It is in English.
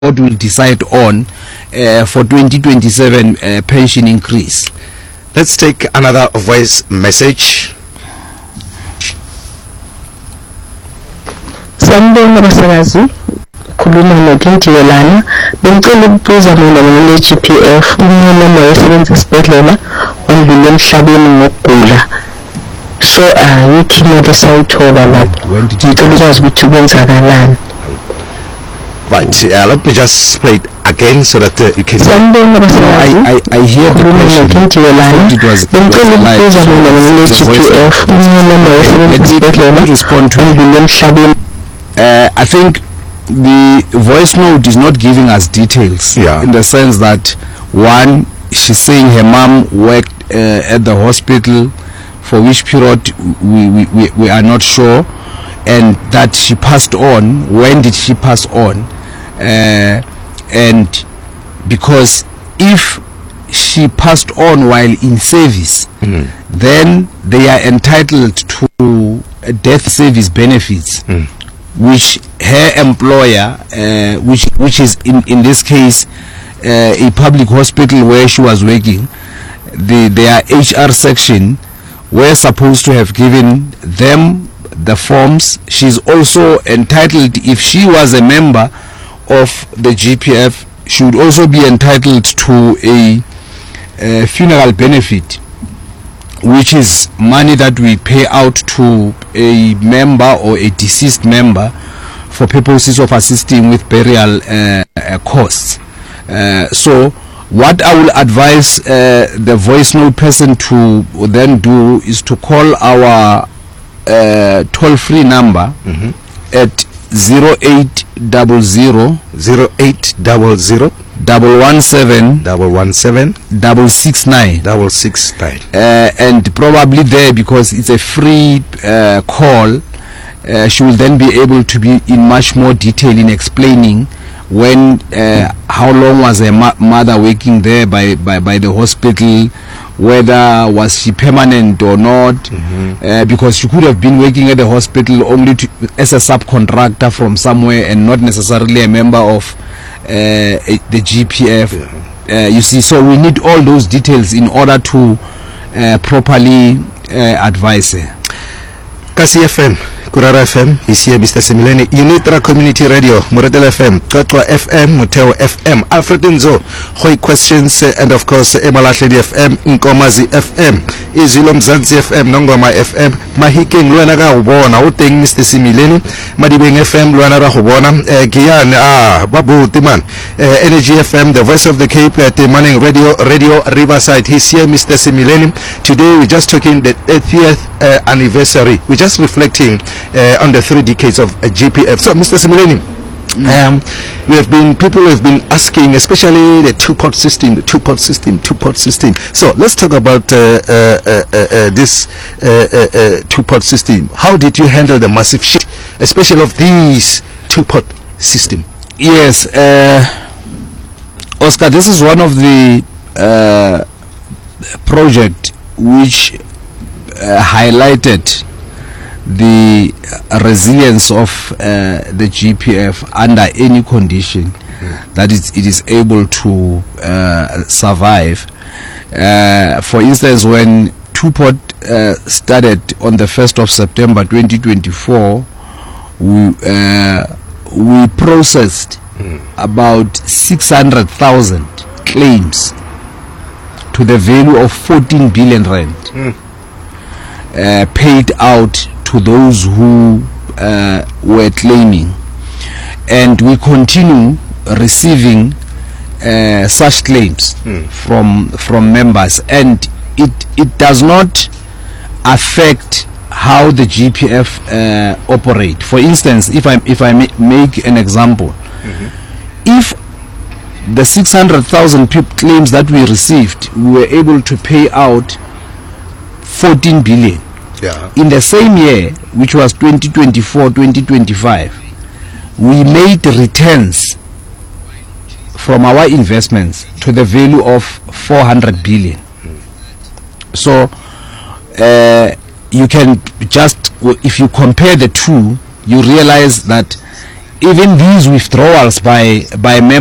board will decide on for 2027 pension increase. Let's take another voice message. Sanibona basakazi, khuluma noKintiwe lana. Bengicela ukubuza mina nge-GPF umuntu owayesebenza esibhedlela ondlule emhlabeni ngokugula. So ayikho imali esayithola lapho. Ngicela ukwazi ukuthi kwenzakalani. Right, let me just play it again so that you can. I hear the question. Let me respond to it. I think the voice note is not giving us details, in the sense that, one, she's saying her mom worked at the hospital, for which period we are not sure, and that she passed on. When did she pass on? And because if she passed on while in service, then they are entitled to death service benefits, which her employer, which is in this case a public hospital where she was working, their HR section were supposed to have given them the forms. She's also entitled, if she was a member of the GPF, she would also be entitled to a funeral benefit, which is money that we pay out to a member or a deceased member for purposes of assisting with burial costs. So what I will advise the voice note person to then do is to call our toll-free number at 0800 117 669, and probably there, because it's a free call, she will then be able to be in much more detail in explaining when, how long was her mother working there by the hospital, whether was she permanent or not, because she could have been working at the hospital only as a subcontractor from somewhere and not necessarily a member of the GPF. You see, so we need all those details in order to properly advise her. Kasi FM, Kurara FM, is here, Mr. Semileni. Unitra Community Radio, Moretele FM, Totwa FM, Muteo FM, Alfred Nzo, Hoi Questions, and of course, Emalashedi FM, Nkomazi FM, Izilom Zanzi FM, Nongoma FM, Mahiking Luanaga Hubona, Uteng Mr. Semileni, Madibing FM, Luanara Hubona, Gian, Babu Timan, Energy FM, the Voice of the Cape, Timaning Radio Riverside. He's here, Mr. Semileni. Today we're just talking the 80th anniversary. We're just reflecting on the 3 decades of GPF. So, Mr. Semileni, people have been asking, especially the two-pot system. So, let's talk about this two-pot system. How did you handle the massive shift, especially of these two-pot system? Yes, Oscar, this is one of the project which highlighted the resilience of the GPF under any condition that it is able to survive. For instance, when two-pot started on the 1st of September 2024, we processed about 600,000 claims to the value of 14 billion rand. Paid out to those who were claiming, and we continue receiving such claims from members, and it does not affect how the GPF operate. For instance, if I make an example, if the 600,000 claims that we received, we were able to pay out 14 billion. In the same year, which was 2024-2025, we made returns from our investments to the value of 400 billion. So you can just, if you compare the two, you realize that even these withdrawals by